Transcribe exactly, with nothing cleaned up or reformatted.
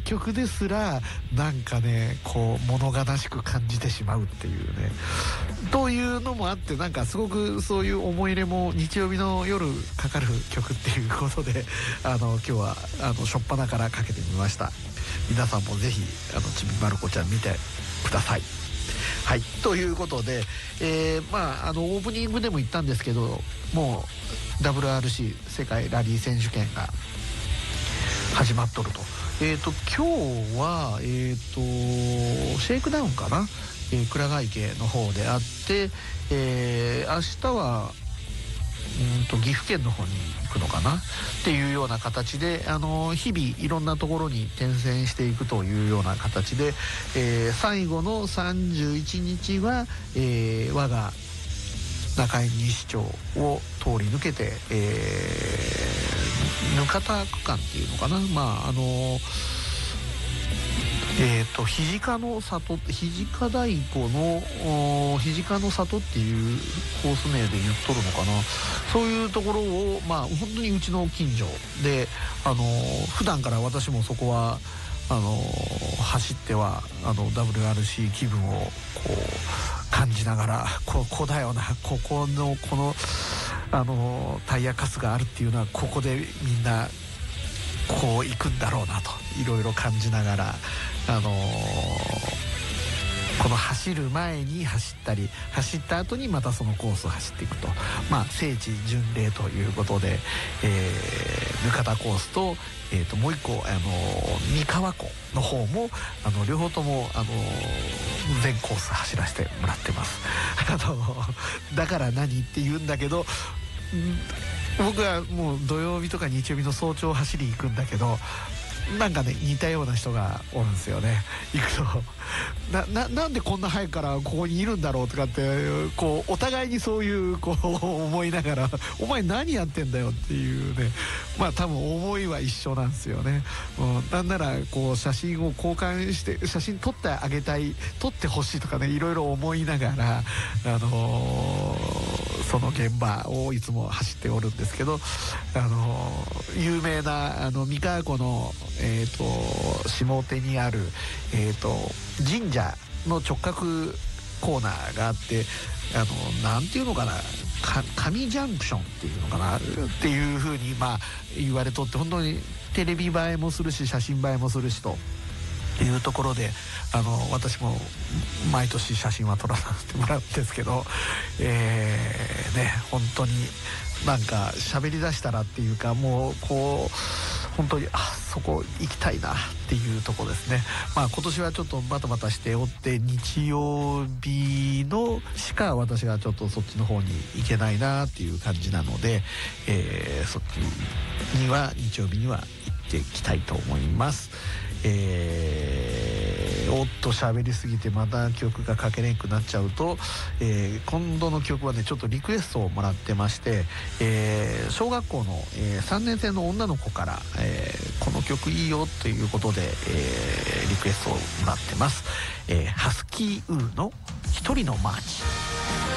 曲ですらなんかねこう物悲しく感じてしまうっていうねというのもあって、なんかすごくそういう思い入れも日曜日の夜かかる曲っていうことで、あの今日はあの初っ端からかけてみました。皆さんもぜひあのちびまる子ちゃん見てください。はい、ということで、えー、まああのオープニングでも言ったんですけど、もう ダブリューアールシー 世界ラリー選手権が始まっとると。えーと今日はえーとシェイクダウンかな、えー、倉ヶ池の方であって、えー、明日はうんと岐阜県の方に行くのかなっていうような形で、あの日々いろんなところに転戦していくというような形で、えー、最後のさんじゅういちにちは、えー、我が中井西町を通り抜けて、えー、額田区間っていうのかな、まああのえーと肘鹿の里、肘鹿太鼓の肘鹿の里っていうコース名で言っとるのかな、そういうところをまあ本当にうちの近所で、あの普段から私もそこはあの走ってはあの ダブリューアールシー 気分をこう感じながら、ここだよな、ここのこのあのタイヤカスがあるっていうのはここでみんなこう行くんだろうなといろいろ感じながら、あのー、この走る前に走ったり走った後にまたそのコースを走っていくと、まあ聖地巡礼ということで、えー、額田コースと、えー、ともう一個、あのー、三河湖の方もあの両方とも、あのー、全コース走らせてもらってます。あのー、だから何って言うんだけど、僕はもう土曜日とか日曜日の早朝走り行くんだけど、なんかね似たような人がおるんですよね。行くとな, な, なんでこんな早くからここにいるんだろうとかって、こうお互いにそういうこう思いながらお前何やってんだよっていうね、まあ多分思いは一緒なんですよね。うん、なんならこう写真を交換して写真撮ってあげたい、撮ってほしいとかね、いろいろ思いながら、あのー、その現場をいつも走っておるんですけど、あのー、有名なあの三河湖のえー、と下手にある、えー、と神社の直角コーナーがあって、あのなんていうのかな、神ジャンクションっていうのかなっていう風にまあ言われとって、本当にテレビ映えもするし写真映えもするしというところで、あの私も毎年写真は撮らさせてもらうんですけど、えー、ね本当になんか喋りだしたらっていうか、もうこう本当にあそこ行きたいなっていうとこですね。まあ今年はちょっとバタバタしておって、日曜日のしか私がちょっとそっちの方に行けないなっていう感じなので、えー、そっちには日曜日には行ってきたいと思います。えー、おっと喋りすぎてまた曲がかけれんくなっちゃうと、えー、今度の曲はねちょっとリクエストをもらってまして、えー、小学校の、えー、さんねん生の女の子から、えー、この曲いいよということで、えー、リクエストをもらってます。えー、ハスキーウーの一人のマーチ。